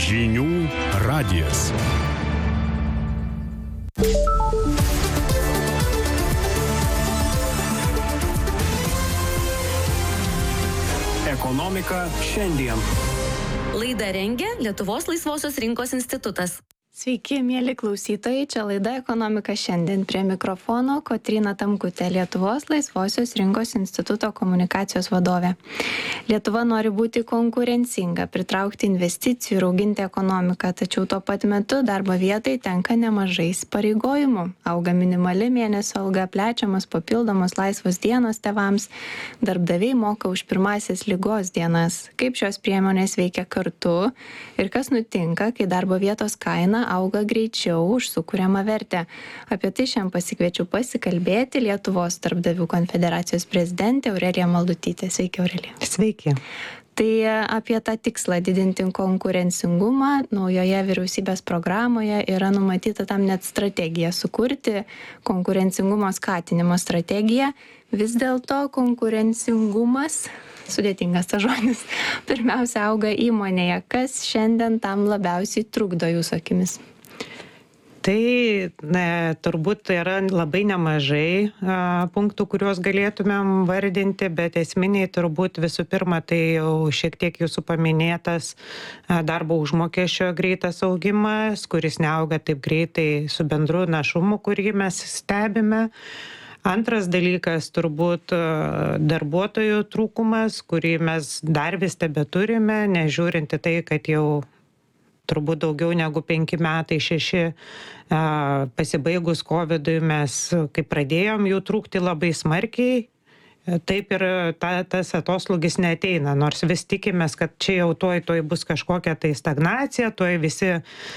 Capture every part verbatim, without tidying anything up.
Žinių radijas. Ekonomika šiandien. Laidą rengia Lietuvos laisvosios rinkos institutas. Sveiki, mėly klausytojai, čia laida Ekonomika šiandien. Prie mikrofono Kotryna Tamkutė, Lietuvos laisvosios rinkos instituto komunikacijos vadovė. Lietuva nori būti konkurencinga, pritraukti investicijų ir auginti ekonomiką, tačiau tuo pat metu darbo vietai tenka nemažai įsipareigojimų. Auga minimali mėnesio alga, plečiamas papildomos laisvos dienos tėvams, darbdaviai moka už pirmąsias ligos dienas. Kaip šios priemonės veikia kartu ir kas nutinka, kai darbo vietos kaina auga greičiau už sukuriamą vertę. Apie tai šiandien pasikviečiu pasikalbėti Lietuvos darbdavių konfederacijos prezidentė Aurelija Maldutytė. Sveiki, Aurelija. Sveiki. Tai apie tą tikslą didinti konkurencingumą naujoje vyriausybės programoje yra numatyta tam net strategija sukurti, konkurencingumo skatinimo strategiją. Vis dėlto konkurencingumas, sudėtingas tas žodis, pirmiausia auga įmonėje. Kas šiandien tam labiausiai trukdo jūsų akimis? Tai ne, turbūt yra labai nemažai a, punktų, kuriuos galėtumėm vardinti, bet esminiai turbūt visų pirma, tai jau šiek tiek jūsų paminėtas a, darbo užmokesčio greitas augimas, kuris neauga taip greitai su bendru našumu, kurį mes stebime. Antras dalykas turbūt darbuotojų trūkumas, kurį mes dar vis tebeturime, nežiūrinti tai, kad jau turbūt daugiau negu penki metai, šeši pasibaigus kovidui mes, kai pradėjom jų trūkti labai smarkiai, taip ir ta, tas atoslūgis neateina, nors vis tikimės, kad čia jau tuoj, tuoj bus kažkokia tai stagnacija, tuoj visi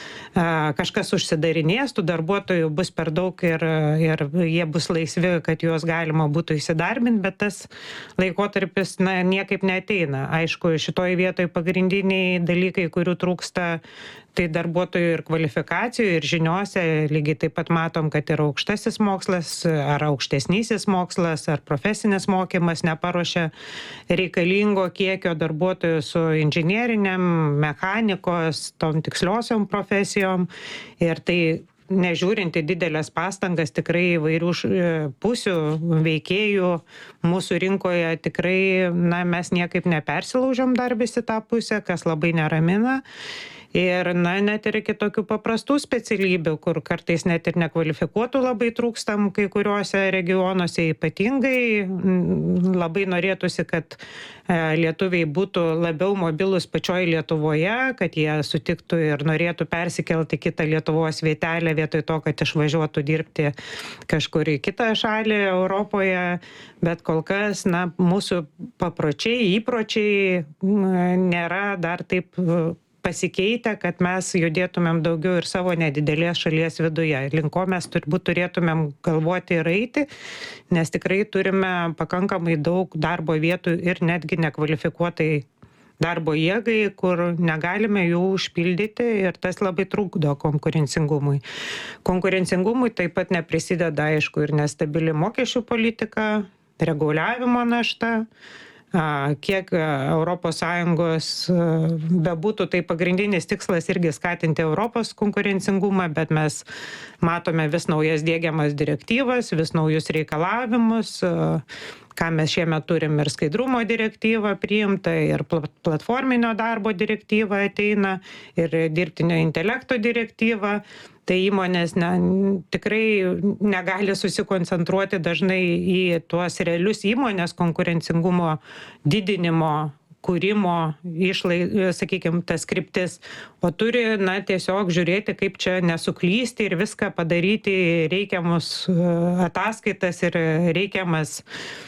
kažkas užsidarinės, tų darbuotojų bus per daug ir, ir jie bus laisvi, kad juos galima būtų įsidarbinti, bet tas laikotarpis na, niekaip neateina. Aišku, šitoj vietoj pagrindiniai dalykai, kurių trūksta, tai darbuotojų ir kvalifikacijų, ir žiniuose, lygiai taip pat matom, kad ir aukštasis mokslas, ar aukštesnysis mokslas, ar profesinis mokymas neparuošia reikalingo kiekio darbuotojų su inžinieriniam, mechanikos, tom tiksliosiom profesijom. Ir tai nežiūrinti didelės pastangas tikrai įvairių pusių veikėjų mūsų rinkoje tikrai na, mes niekaip nepersilaužiam dar visi tą pusę, kas labai neramina. Ir na, net ir iki tokių paprastų specialybių, kur kartais net ir nekvalifikuotų labai trūkstam kai kuriuose regionuose ypatingai. Labai norėtųsi, kad lietuviai būtų labiau mobilus pačioj Lietuvoje, kad jie sutiktų ir norėtų persikelti kitą Lietuvos vietelę vietoj to, kad išvažiuotų dirbti kažkur į kitą šalį Europoje. Bet kol kas na, mūsų papročiai, įpročiai nėra dar taip pasikeitę, kad mes judėtumėm daugiau ir savo nedidelės šalies viduje. Link ko mes turbūt turėtumėm galvoti ir eiti, nes tikrai turime pakankamai daug darbo vietų ir netgi nekvalifikuotai darbo jėgai, kur negalime jų užpildyti ir tas labai trukdo konkurencingumui. Konkurencingumui taip pat neprisideda, aišku, ir nestabili mokesčių politika, reguliavimo našta. Kiek Europos Sąjungos bebūtų, tai pagrindinis tikslas irgi skatinti Europos konkurencingumą, bet mes matome vis naujas diegiamas direktyvas, vis naujus reikalavimus, ką mes šiemet turim ir skaidrumo direktyvą priimta, ir platforminio darbo direktyva ateina, ir dirbtinio intelekto direktyva. Tai įmonės ne, tikrai negali susikoncentruoti dažnai į tuos realius įmonės konkurencingumo didinimo, kūrimo, išlai, sakykime, tas kryptis, o turi na, tiesiog žiūrėti, kaip čia nesuklysti ir viską padaryti reikiamus ataskaitas ir reikiamas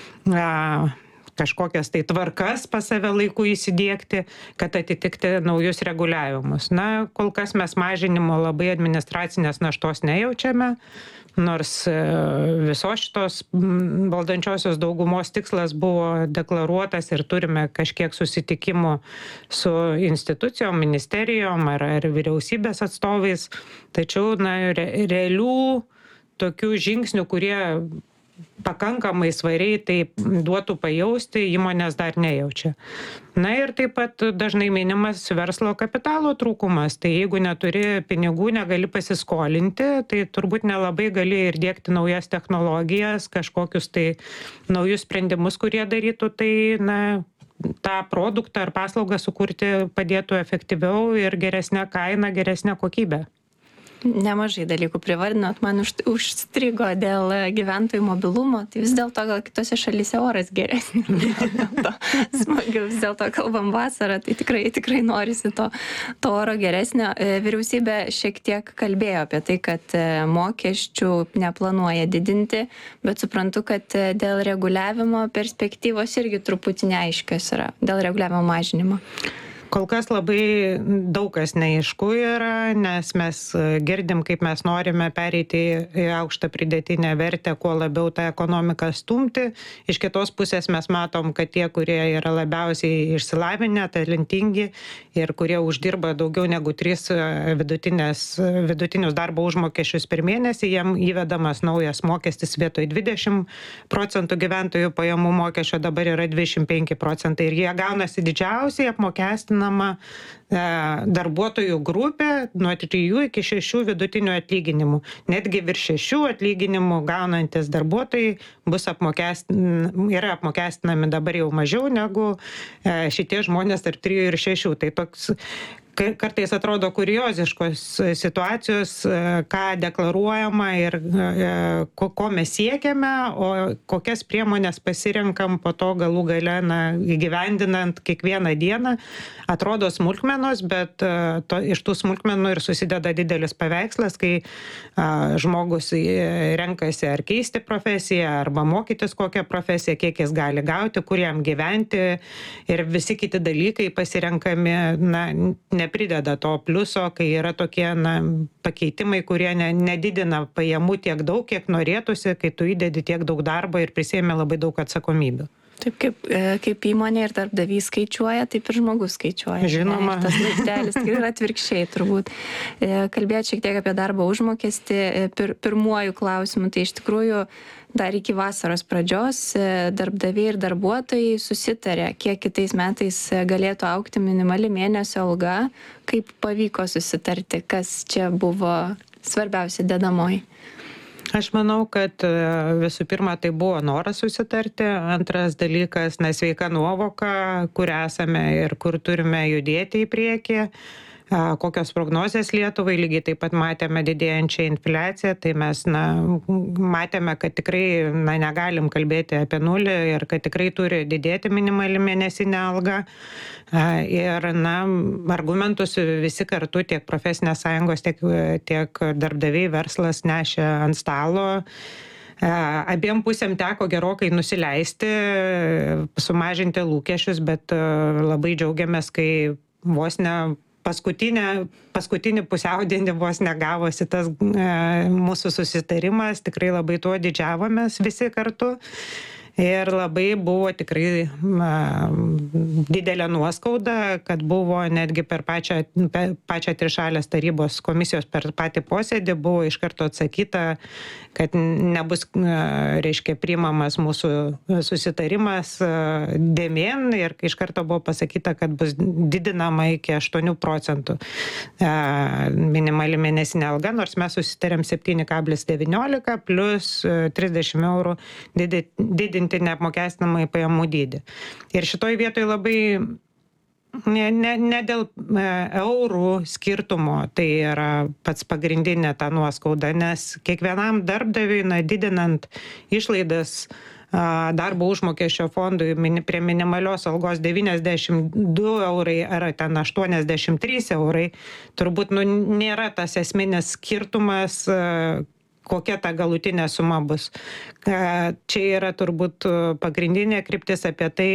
a, kažkokias tai tvarkas pas save laiku įsidiegti, kad atitikti naujus reguliavimus. Na, kol kas mes mažinimo labai administracinės naštos nejaučiame, nors visos šitos valdančiosios daugumos tikslas buvo deklaruotas ir turime kažkiek susitikimų su institucijom, ministerijom ar, ar vyriausybės atstovais. Tačiau na, re, realių tokių žingsnių, kurie pakankamai svariai tai duotų pajausti, įmonės dar nejaučia. Na ir taip pat dažnai minimas verslo kapitalo trūkumas. Tai jeigu neturi pinigų, negali pasiskolinti, tai turbūt nelabai gali ir dėkti naujas technologijas, kažkokius tai naujus sprendimus, kurie darytų tai, na, tą produktą ar paslaugą sukurti padėtų efektyviau ir geresnę kainą, geresnę kokybę. Nemažai dalykų privardinot, man už, užstrigo dėl gyventojų mobilumo, tai vis dėlto gal kitose šalyse oras geresnis. Smagiau, vis dėlto kalbam vasarą, tai tikrai, tikrai norisi to, to oro geresnio. Vyriausybė šiek tiek kalbėjo apie tai, kad mokesčių neplanuoja didinti, bet suprantu, kad dėl reguliavimo perspektyvos irgi truputį neaiškios yra, dėl reguliavimo mažinimo. Kol kas labai daug kas neaišku yra, nes mes girdim, kaip mes norime pereiti į aukštą pridėtinę vertę, kuo labiau tą ekonomiką stumti. Iš kitos pusės mes matom, kad tie, kurie yra labiausiai išsilavinę, talentingi ir kurie uždirba daugiau negu tris vidutinius darbo užmokesčius per mėnesį, jiem įvedamas naujas mokestis vietoj dvidešimt procentų gyventojų pajamų mokesčio, dabar yra dvidešimt penki procentai ir jie gaunasi didžiausiai apmokestinami darbuotojų grupė nuo trijų iki šešių vidutinių atlyginimų. Netgi virš šešių atlyginimų gaunantis darbuotojai bus apmokestinami, yra apmokestinami dabar jau mažiau negu šitie žmonės tarp trijų ir šešių. Tai toks kartais atrodo kurioziškos situacijos, ką deklaruojama ir ko, ko mes siekiame, o kokias priemonės pasirenkam po to galų gale, na, įgyvendinant kiekvieną dieną. Atrodo smulkmenos, bet to, iš tų smulkmenų ir susideda didelis paveikslas, kai a, žmogus renkasi ar keisti profesiją, arba mokytis kokią profesiją, kiek jis gali gauti, kur jam gyventi ir visi kiti dalykai pasirenkami, na, ne neprideda to pliuso, kai yra tokie, na, pakeitimai, kurie ne, nedidina pajamų tiek daug, kiek norėtųsi, kai tu įdedi tiek daug darbo ir prisėmė labai daug atsakomybių. Taip kaip, kaip įmonė ir darbdavys skaičiuoja, taip ir žmogus skaičiuoja. Žinoma. Ne, tas laiptelis yra atvirkščiai turbūt. Kalbėt šiek tiek apie darbo užmokestį. Pir, pirmuoju klausimu, tai iš tikrųjų dar iki vasaros pradžios darbdaviai ir darbuotojai susitarė, kiek kitais metais galėtų augti minimali mėnesio alga, kaip pavyko susitarti, kas čia buvo svarbiausia dedamoji. Aš manau, kad visų pirma tai buvo noras susitarti, antras dalykas, na, sveika nuovoka, kur esame ir kur turime judėti į priekį, kokios prognozės Lietuvai, lygiai taip pat matėme didėjančią infliaciją, tai mes, na, matėme, kad tikrai, na, negalim kalbėti apie nulį ir kad tikrai turi didėti minimali mėnesinė alga. Ir, na, argumentus visi kartu, tiek profesinės sąjungos, tiek, tiek darbdaviai, verslas nešė ant stalo. Abiem pusėm teko gerokai nusileisti, sumažinti lūkesčius, bet labai džiaugiamės, kai vos ne paskutinę, paskutinį pusiaudienį vos negavosi tas e, mūsų susitarimas, tikrai labai tuo didžiavomės visi kartu. Ir labai buvo tikrai na, didelė nuoskauda, kad buvo netgi per pačią, per pačią trišalės tarybos komisijos per patį posėdį buvo iš karto atsakyta, kad nebus, reiškia, priimamas mūsų susitarimas dėmėn ir iš karto buvo pasakyta, kad bus didinama iki aštuonių procentų minimali mėnesinė alga, nors mes susitarėm septyni kablelis devyniolika plus trisdešimt eurų didinti neapmokestinamąjį pajamų dydį. Ir šitoj vietoj labai ne, ne, ne dėl eurų skirtumo, tai yra pats pagrindinė ta nuoskauda, nes kiekvienam darbdaviui, na, didinant išlaidas darbo užmokesčio fondui prie minimalios algos devyniasdešimt du eurai ar ten aštuoniasdešimt trys eurai, turbūt nu, nėra tas esminis skirtumas, kokia ta galutinė suma bus. Čia yra turbūt pagrindinė kryptis apie tai,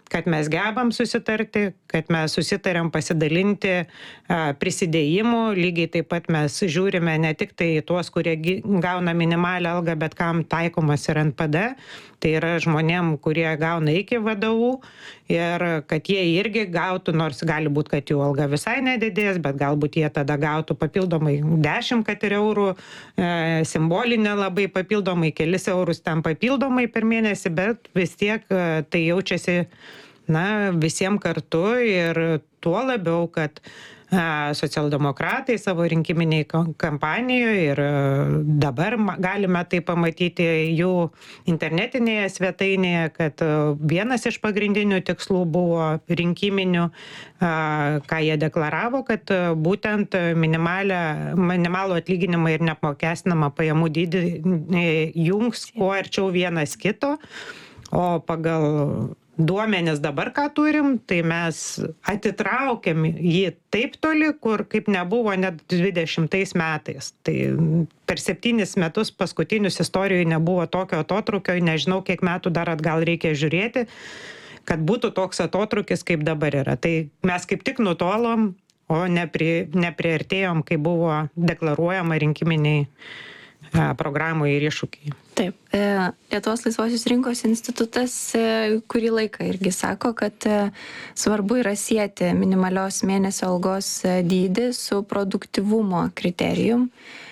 kad mes gebam susitarti, kad mes susitarėm pasidalinti prisidėjimu. Lygiai taip pat mes žiūrime ne tik tai tuos, kurie gauna minimalią algą, bet kam taikomas ir N P D. Tai yra žmonėm, kurie gauna iki V D U ir kad jie irgi gautų, nors gali būti, kad jų alga visai nedidės, bet galbūt jie tada gautų papildomai dešimt kad ir eurų, e, simbolinę labai papildomai, kelis eurus ten papildomai per mėnesį, bet vis tiek e, tai jaučiasi na, visiems kartu ir tuo labiau, kad socialdemokratai savo rinkiminiai kampanijoje ir dabar galime tai pamatyti jų internetinėje svetainėje, kad vienas iš pagrindinių tikslų buvo rinkiminių, ką jie deklaravo, kad būtent minimalų atlyginimą ir neapmokestinamą pajamų dydį jungs kuo arčiau vienas kito, o pagal duomenis dabar, ką turim, tai mes atitraukiam jį taip toli, kur kaip nebuvo net dvidešimtais metais. Tai per septynis metus paskutinius istorijoje nebuvo tokio atotrukio, nežinau, kiek metų dar atgal reikia žiūrėti, kad būtų toks atotrukis, kaip dabar yra. Tai mes kaip tik nutolom, o nepri, nepriartėjom, kai buvo deklaruojama rinkiminiai programų ir iššūkiai. Taip. Lietuvos laisvosios rinkos institutas kurį laiką irgi sako, kad svarbu yra sieti minimalios mėnesio algos dydį su produktyvumo kriterijum.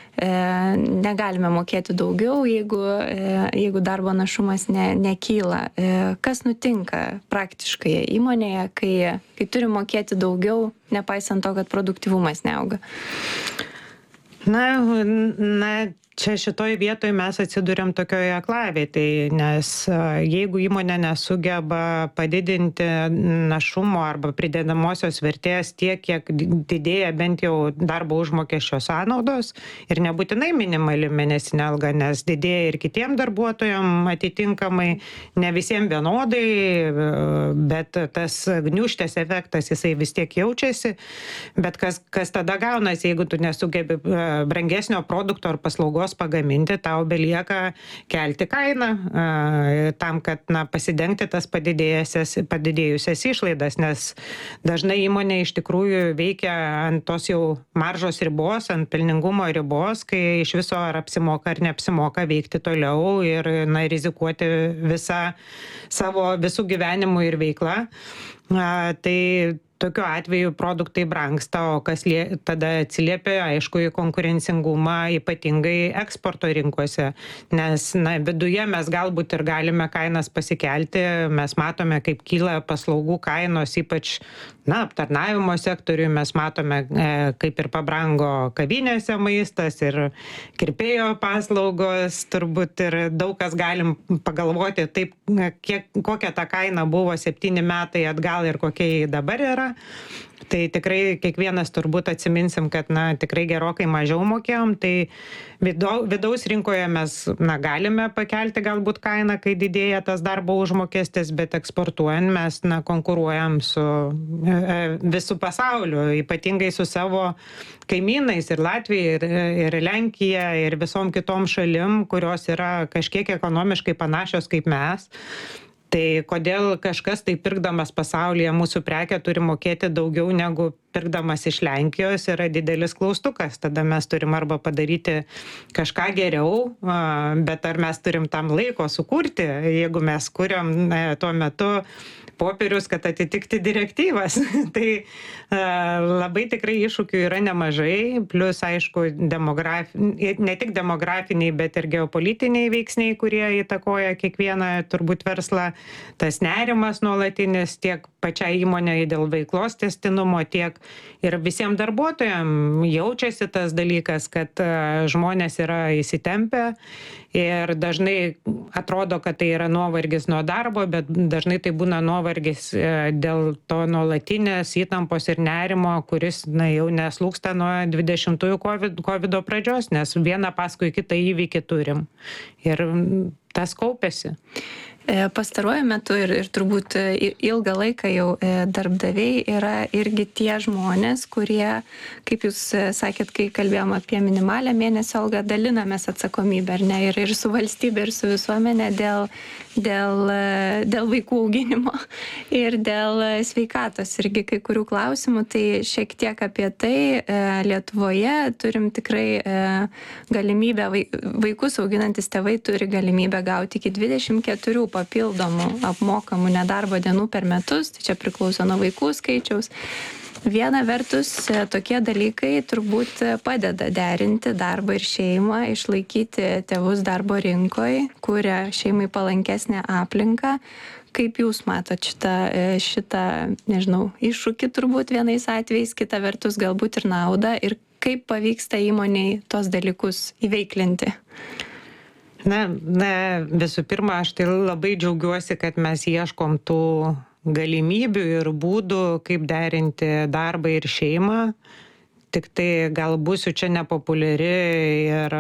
Negalime mokėti daugiau, jeigu, jeigu darbo našumas ne, nekyla. Kas nutinka praktiškai įmonėje, kai, kai turi mokėti daugiau, nepaisant to, kad produktyvumas neauga? Na, na, čia šitoj vietoj mes atsiduriam tokioje aklavietėje, nes jeigu įmonė nesugeba padidinti našumo arba pridedamosios vertės tiek, kiek didėja bent jau darbo užmokesčio sąnaudos ir nebūtinai minimali mėnesinė alga, nes didėja ir kitiem darbuotojam atitinkamai, ne visiems vienodai, bet tas gniūžtės efektas jisai vis tiek jaučiasi, bet kas, kas tada gaunasi, jeigu tu nesugebi brangesnio produkto ar paslaugos pagaminti, tau belieka kelti kainą tam, kad na, pasidengti tas padidėjusias išlaidas, nes dažnai įmonė iš tikrųjų veikia ant tos jau maržos ribos, ant pelningumo ribos, kai iš viso ar apsimoka ar neapsimoka veikti toliau ir na, rizikuoti visą savo visų gyvenimų ir veiklą. Tai tokiu atveju produktai brangsta, o kas lie, tada atsiliepia, aišku, į konkurencingumą, ypatingai eksporto rinkose. Nes na, viduje mes galbūt ir galime kainas pasikelti, mes matome, kaip kyla paslaugų kainos, ypač na, aptarnavimo sektoriui, mes matome, e, kaip ir pabrango kavinėse maistas ir kirpėjo paslaugos, turbūt ir daug kas galim pagalvoti, taip, kiek, kokia ta kaina buvo septyni metai atgal ir kokia jį dabar yra. Tai tikrai kiekvienas turbūt atsiminsim, kad na, tikrai gerokai mažiau mokėjom, tai vidaus rinkoje mes na, galime pakelti galbūt kainą, kai didėja tas darbo užmokestis, bet eksportuojant mes na, konkuruojam su e, visų pasauliu, ypatingai su savo kaimynais ir Latvija, ir, ir Lenkija, ir visom kitom šalim, kurios yra kažkiek ekonomiškai panašios kaip mes. Tai kodėl kažkas tai pirkdamas pasaulyje mūsų prekę turi mokėti daugiau negu pirkdamas iš Lenkijos yra didelis klaustukas. Tada mes turim arba padaryti kažką geriau, bet ar mes turim tam laiko sukurti, jeigu mes kuriam tuo metu popierius, kad atitikti direktyvas. Tai labai tikrai iššūkių yra nemažai, plus aišku ne tik demografiniai, bet ir geopolitiniai veiksniai, kurie įtakoja kiekvieną turbūt verslą. Tas nerimas nuolatinis tiek pačiai įmonei dėl veiklos tęstinumo, tiek ir visiems darbuotojams jaučiasi tas dalykas, kad žmonės yra įsitempę ir dažnai atrodo, kad tai yra nuovargis nuo darbo, bet dažnai tai būna nuovargis dėl to nuolatinės įtampos ir nerimo, kuris na, jau neslūksta nuo dvidešimtųjų kovido pradžios, nes vieną paskui kitą įvykį turim ir tas kaupėsi. Pastaruoju metu ir, ir turbūt ilgą laiką jau darbdaviai yra irgi tie žmonės, kurie, kaip jūs sakėt, kai kalbėjom apie minimalę mėnesio algą, dalinamės atsakomybę, ar ne, ir, ir su valstybė, ir su visuomenė dėl, dėl, dėl vaikų auginimo ir dėl sveikatos irgi kai kurių klausimų. Tai šiek tiek apie tai Lietuvoje turim tikrai galimybę, vaikus auginantis tėvai turi galimybę gauti iki dvidešimt keturių papildomų apmokamų nedarbo dienų per metus, tai čia priklauso nuo vaikų skaičiaus. Viena vertus, tokie dalykai turbūt padeda derinti darbą ir šeimą, išlaikyti tėvus darbo rinkoje, kuria šeimai palankesnę aplinką. Kaip jūs matot šitą, šitą, nežinau, iššūkį turbūt vienais atvejais, kita vertus galbūt ir naudą, ir kaip pavyksta įmoniai tos dalykus įveiklinti? Na, na, visų pirma, aš tai labai džiaugiuosi, kad mes ieškom tų galimybių ir būdų, kaip derinti darbą ir šeimą. Tik tai gal būsiu čia nepopuliari ir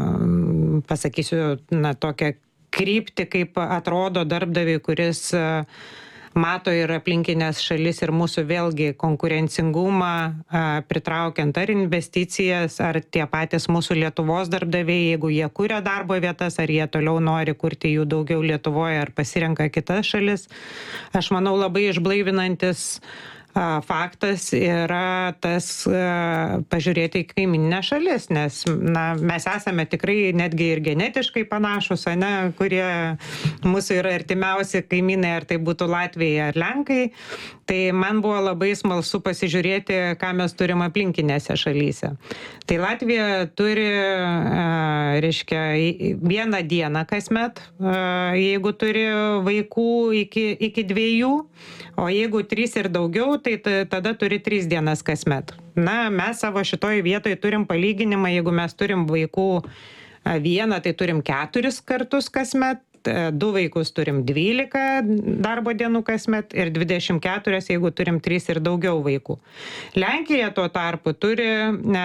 pasakysiu, na, tokią kryptį, kaip atrodo darbdaviui, kuris mato ir aplinkinės šalis ir mūsų vėlgi konkurencingumą, pritraukiant ar investicijas, ar tie patys mūsų Lietuvos darbdaviai, jeigu jie kuria darbo vietas, ar jie toliau nori kurti jų daugiau Lietuvoje, ar pasirenka kitas šalis. Aš manau, labai išblaivinantis faktas yra tas pažiūrėti į kaimyninę šalis, nes na, mes esame tikrai netgi ir genetiškai panašus, ne, kurie mūsų yra artimiausi kaimynai, ar tai būtų Latvija ar Lenkai. Tai man buvo labai smalsu pasižiūrėti, ką mes turim aplinkinėse šalyse. Tai Latvija turi, reiškia, vieną dieną kasmet, jeigu turi vaikų iki, iki dviejų, o jeigu trys ir daugiau, tai tada turi tris dienas kasmet. Na, mes savo šitoj vietoj turim palyginimą, jeigu mes turim vaikų vieną, tai turim keturis kartus kasmet, du vaikus turim dvylika darbo dienų kasmet ir dvidešimt keturias, jeigu turim tris ir daugiau vaikų. Lenkija tuo tarpu turi ne,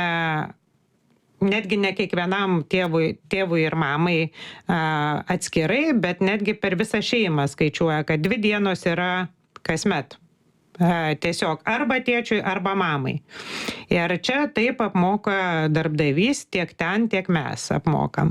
netgi ne kiekvienam tėvui, tėvui ir mamai a, atskirai, bet netgi per visą šeimą skaičiuoja, kad dvi dienos yra kasmet. Tiesiog arba tėčiui, arba mamai. Ir čia taip apmoka darbdavys, tiek ten, tiek mes apmokam.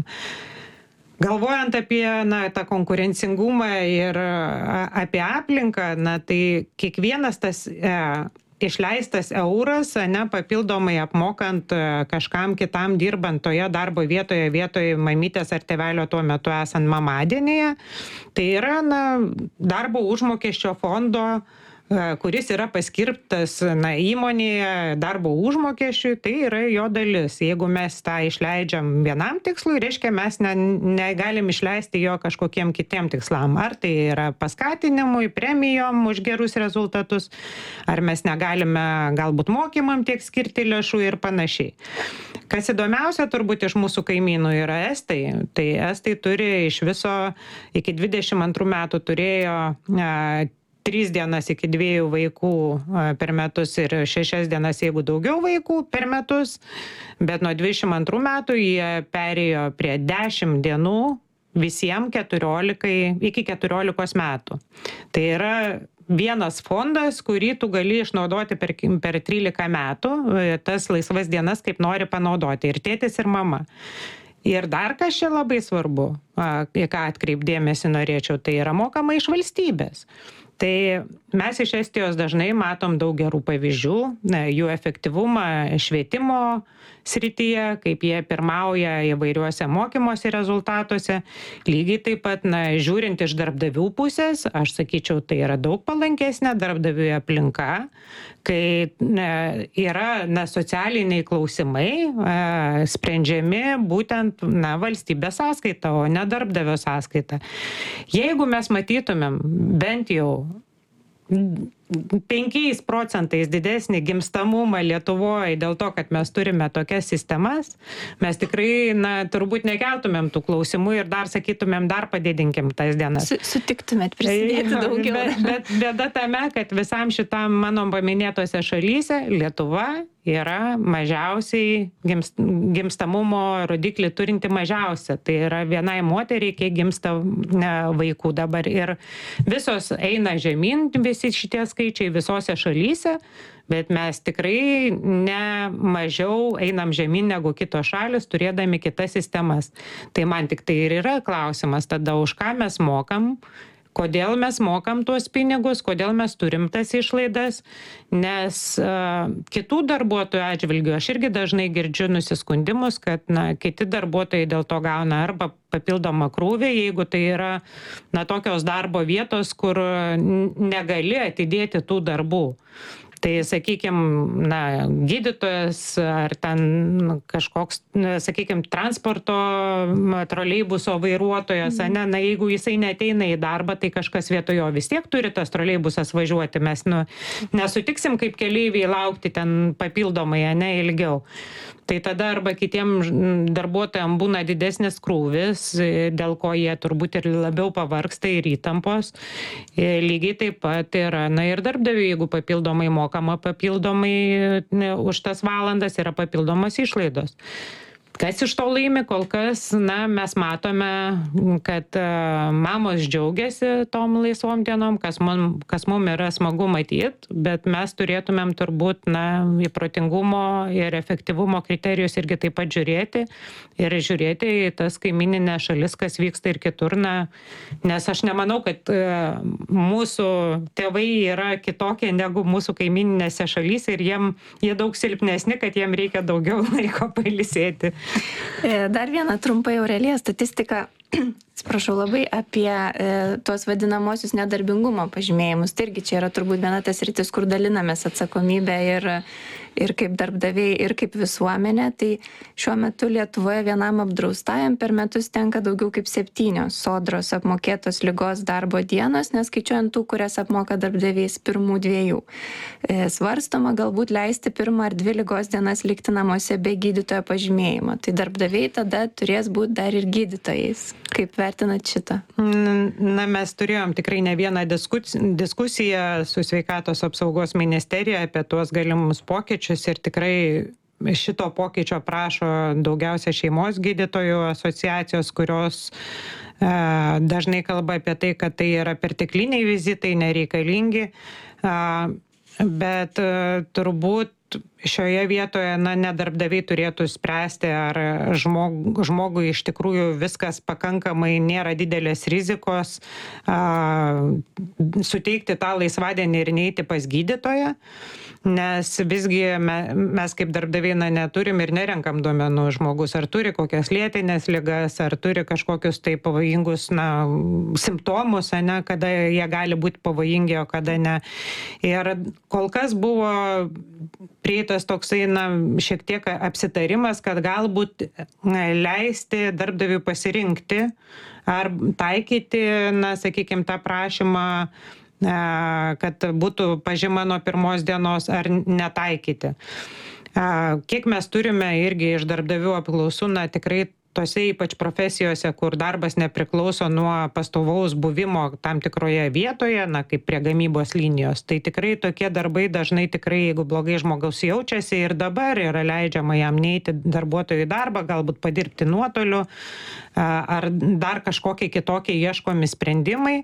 Galvojant apie na, tą konkurencingumą ir apie aplinką, na, tai kiekvienas tas e, išleistas euras, ne, papildomai apmokant kažkam kitam dirbant toje darbo vietoje, vietoje mamytės ar tėvelio tuo metu esant mamadienyje, tai yra na, darbo užmokesčio fondo, kuris yra paskirtas na, įmonėje darbo užmokesčiui, tai yra jo dalis. Jeigu mes tą išleidžiam vienam tikslui, reiškia, mes ne, negalim išleisti jo kažkokiem kitiem tikslam. Ar tai yra paskatinimui, premijom už gerus rezultatus, ar mes negalime galbūt mokymam tiek skirti lėšų ir panašiai. Kas įdomiausia turbūt iš mūsų kaimynų yra Estai. Tai Estai turi iš viso iki dvidešimt antrų metų turėjo a, tris dienas iki dviejų vaikų per metus ir šešias dienas, jeigu daugiau vaikų per metus, bet nuo dvidešimt antrų metų jie perėjo prie dešimt dienų visiems keturiolikai, iki keturiolikos metų. Tai yra vienas fondas, kurį tu gali išnaudoti per, per trylika metų, tas laisvas dienas kaip nori panaudoti, ir tėtis, ir mama. Ir dar kas čia labai svarbu, į ką atkreipdėmėsi norėčiau, tai yra mokama iš valstybės. Tai mes iš Estijos dažnai matom daug gerų pavyzdžių, jų efektyvumą švietimo srityje, kaip jie pirmauja įvairiuose mokymosi rezultatuose. Lygiai taip pat, na, žiūrint iš darbdavių pusės, aš sakyčiau, tai yra daug palankesnė darbdavių aplinka, kai na, yra na, socialiniai klausimai a, sprendžiami būtent na, valstybės sąskaita, o ne darbdavio sąskaita. Jeigu mes matytumėm bent jau penkiais procentais didesnį gimstamumą Lietuvoje dėl to, kad mes turime tokias sistemas, mes tikrai, na, turbūt nekeltumėm tų klausimų ir dar sakytumėm, dar padidinkim tas dienas. Su, sutiktumėt prisidėti daugiau. Bet, bet bėda tame, kad visam šitam mano paminėtose šalyse Lietuva yra mažiausiai gimst, gimstamumo rodiklį turinti mažiausia. Tai yra vienai moteriai, kiek gimsta ne, vaikų dabar. Ir visos eina žemyn, visi šitie skaičiai visose šalyse, bet mes tikrai ne mažiau einam žemyn negu kitos šalis, turėdami kitas sistemas. Tai man tik tai ir yra klausimas, tada už ką mes mokam, kodėl mes mokam tuos pinigus, kodėl mes turim tas išlaidas, nes uh, kitų darbuotojų atžvilgių aš irgi dažnai girdžiu nusiskundimus, kad na, kiti darbuotojai dėl to gauna arba papildomą krūvį, jeigu tai yra na, tokios darbo vietos, kur negali atidėti tų darbų. Tai, sakykime, na, gydytojas ar ten kažkoks, sakykime, transporto troleibuso vairuotojas, mm. ne, na, jeigu jisai neateina į darbą, tai kažkas vietojo vis tiek turi tas troleibusas važiuoti. Mes nu, nesutiksim kaip keleiviai laukti ten papildomai, ne, ilgiau. Tai tada arba kitiem darbuotojams būna didesnis krūvis, dėl ko jie turbūt ir labiau pavargsta ir įtampos. Lygiai taip pat yra, na ir darbdaviui, jeigu papildomai mokama papildomai ne, už tas valandas yra papildomos išlaidos. Kas iš to laimi, kol kas, na, mes matome, kad uh, mamos džiaugiasi tom laisvom dienom, kas mum, kas mum yra smagu matyti, bet mes turėtumėm turbūt, na, į protingumo ir efektyvumo kriterijus irgi taip pat žiūrėti ir žiūrėti į tas kaimininės šalis, kas vyksta ir kitur, na, nes aš nemanau, kad uh, mūsų tėvai yra kitokie negu mūsų kaimininėse šalyse ir jiem, jie daug silpnesni, kad jiem reikia daugiau laiko pailsėti. Dar vieną trumpai, Aurelija, statistiką, atsiprašau labai, apie e, tuos vadinamosius nedarbingumo pažymėjimus. Tai irgi čia yra turbūt viena tas rytis, kur dalinamės atsakomybę ir, ir kaip darbdaviai, ir kaip visuomenė. Tai šiuo metu Lietuvoje vienam apdraustajam per metus tenka daugiau kaip septynios sodros apmokėtos ligos darbo dienos, neskaičiuojant tų, kurias apmoka darbdaviais pirmų dviejų. E, svarstoma galbūt leisti pirmą ar dvi ligos dienas likti namuose be gydytojo pažymėjimo. Tai darbdaviai tada turės būti dar ir gydytojais. Kaip vertinat šitą? Na, mes turėjom tikrai ne vieną diskusiją su Sveikatos apsaugos ministerija apie tuos galimus pokyčius ir tikrai šito pokyčio prašo daugiausia šeimos gydytojų asociacijos, kurios e, dažnai kalba apie tai, kad tai yra pertekliniai vizitai, nereikalingi, e, bet e, turbūt šioje vietoje, na, ne darbdaviai turėtų spręsti, ar žmog, žmogui iš tikrųjų viskas pakankamai nėra didelės rizikos a, suteikti tą laisvadienį ir neiti pas gydytoją, nes visgi me, mes kaip darbdaviai na, neturim ir nerenkam duomenų žmogus, ar turi kokias lėtinės ligas, ar turi kažkokius tai pavojingus na, simptomus, ne, kada jie gali būti pavojingi, o kada ne. Ir kol kas buvo prieitas toksai, na, šiek tiek apsitarimas, kad galbūt na, leisti darbdaviui pasirinkti ar taikyti, na, sakykime, tą prašymą, kad būtų pažyma nuo pirmos dienos ar netaikyti. Kiek mes turime irgi iš darbdavių apklausų, na, tikrai tose ypač profesijose, kur darbas nepriklauso nuo pastovaus buvimo tam tikroje vietoje, na, kaip prie gamybos linijos, tai tikrai tokie darbai dažnai tikrai, jeigu blogai žmogaus jaučiasi ir dabar yra leidžiama jam neiti darbuotojų į darbą, galbūt padirbti nuotoliu, ar dar kažkokie kitokie ieškomi sprendimai.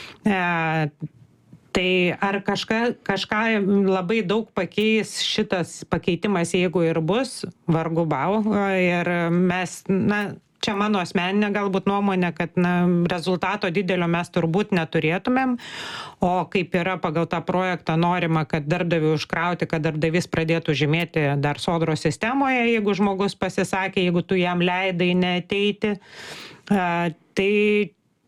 Tai ar kažką, kažką labai daug pakeis šitas pakeitimas, jeigu ir bus, vargu bau. Ir mes, na, čia mano asmeninė galbūt nuomonė, kad na, rezultato didelio mes turbūt neturėtumėm, o kaip yra pagal tą projektą norima, kad darbdaviui užkrauti, kad darbdavys pradėtų žymėti dar sodros sistemoje, jeigu žmogus pasisakė, jeigu tu jam leidai neateiti. Tai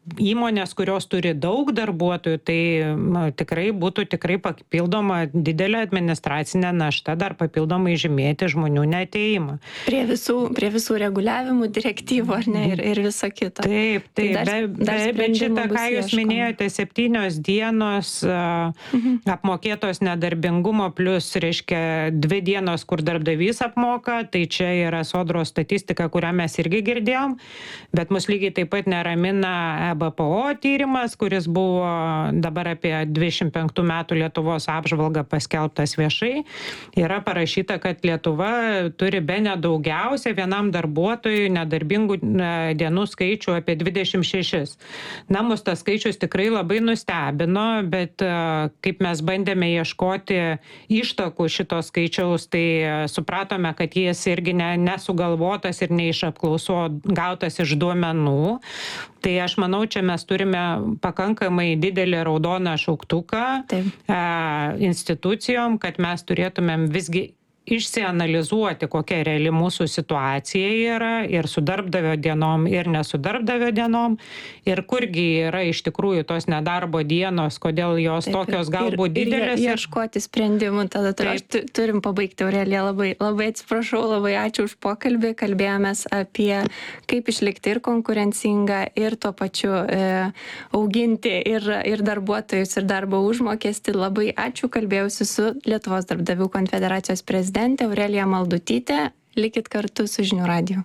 įmonės, kurios turi daug darbuotojų, tai na, tikrai būtų tikrai papildoma didelė administracinė našta, dar papildomai žymėti žmonių neateimą. Prie visų, prie visų reguliavimų, direktyvų, ar ne, ir, ir viso kito. Taip, taip, dar, be, dar be, bet šitą, ką jūs ieškoma. minėjote, septynios dienos uh, mhm. apmokėtos nedarbingumo plus, reiškia, dvi dienos, kur darbdavys apmoka, tai čia yra Sodros statistika, kurią mes irgi girdėjom, bet mus lygiai taip pat neramina E B P O tyrimas, kuris buvo dabar apie dvidešimt penktų metų Lietuvos apžvalgą paskelbtas viešai. Yra parašyta, kad Lietuva turi bene daugiausia vienam darbuotojui nedarbingų dienų skaičių apie dvidešimt šešis. Na, mus tas skaičius tikrai labai nustebino, bet kaip mes bandėme ieškoti ištakų šito skaičiaus, tai supratome, kad jis irgi ne, nesugalvotas ir ne iš apklausų, gautas iš duomenų. Tai aš manau, čia mes turime pakankamai didelį raudoną šauktuką Taip. institucijom, kad mes turėtumėm visgi išsianalizuoti, kokia reali mūsų situacija yra ir su darbdavio dienom, ir ne su darbdavio dienom, ir kurgi yra iš tikrųjų tos nedarbo dienos, kodėl jos Taip, tokios galbūt ir, didelės. Ir ieškoti sprendimų, tada aš turim pabaigti, Aurelija, labai, labai atsiprašau, labai ačiū už pokalbį, kalbėjomės apie kaip išlikti ir konkurencingą, ir tuo pačiu e, auginti ir, ir darbuotojus, ir darbo užmokestį. Labai ačiū, kalbėjausi su Lietuvos darbdavių konfederacijos prezidentė Aurelija Maldutytė. Likit kartu su Žinių radiju.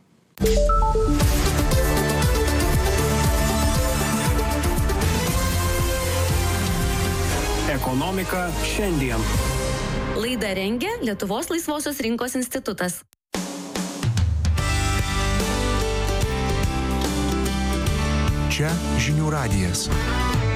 Ekonomika šiandien. Laidą rengia Lietuvos laisvosios rinkos institutas. Čia Žinių radijas.